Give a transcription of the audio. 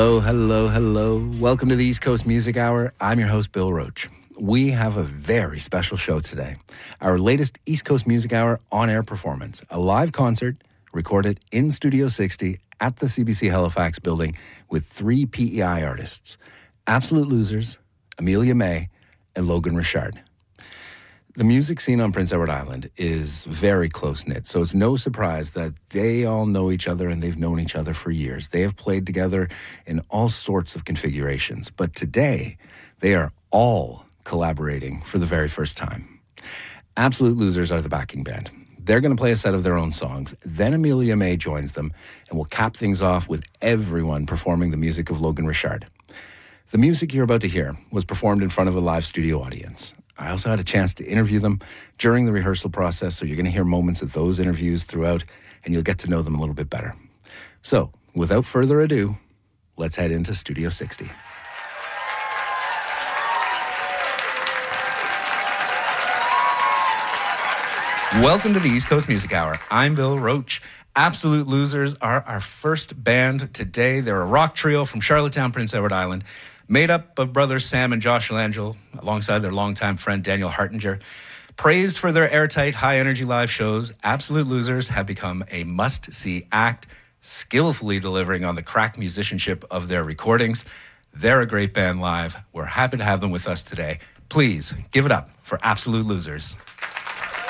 Hello. Welcome to the East Coast Music Hour. I'm your host, Bill Roach. We have a very special show today. Our latest East Coast Music Hour on-air performance, a live concert recorded in Studio 60 at the CBC Halifax building with 3 PEI artists, Absolute Losers, Amelia May, and Logan Richard. The music scene on Prince Edward Island is very close-knit, so it's no surprise that they all know each other and they've known each other for years. They have played together in all sorts of configurations, but today they are all collaborating for the very first time. Absolute Losers are the backing band. They're going to play a set of their own songs. Then Amelia May joins them and will cap things off with everyone performing the music of Logan Richard. The music you're about to hear was performed in front of a live studio audience. I also had a chance to interview them during the rehearsal process, so you're going to hear moments of those interviews throughout, and you'll get to know them a little bit better. So, without further ado, let's head into Studio 60. Welcome to the East Coast Music Hour. I'm Bill Roach. Absolute Losers are our first band today. They're a rock trio from Charlottetown, Prince Edward Island, made up of brothers Sam and Josh Langell, alongside their longtime friend Daniel Hartinger. Praised for their airtight, high-energy live shows, Absolute Losers have become a must-see act, skillfully delivering on the crack musicianship of their recordings. They're a great band live. We're happy to have them with us today. Please give it up for Absolute Losers.